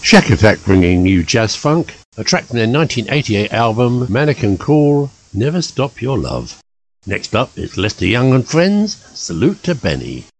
Shack Attack bringing you jazz funk, a track from their 1988 album Mannequin Call, Never Stop Your Love. Next up is Lester Young and Friends, Salute to Benny.